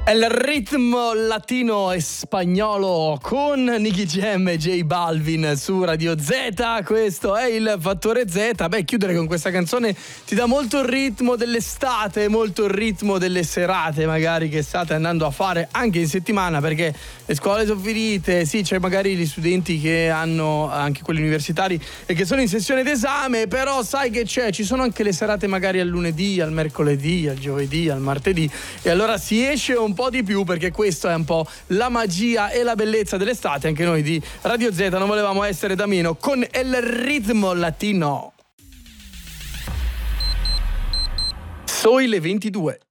Il ritmo latino e spagnolo con Nicky Jam e J Balvin su Radio Z. Questo è il Fattore Z. Beh, chiudere con questa canzone ti dà molto il ritmo dell'estate, molto il ritmo delle serate magari che state andando a fare anche in settimana, perché le scuole sono finite. Sì, c'è magari gli studenti che hanno, anche quelli universitari, e che sono in sessione d'esame, però sai che c'è, ci sono anche le serate magari al lunedì, al mercoledì, al giovedì, al martedì, e allora si esce un po' di più, perché questo è un po' la magia e la bellezza dell'estate. Anche noi di Radio Z non volevamo essere da meno con il ritmo latino. Soy le 22.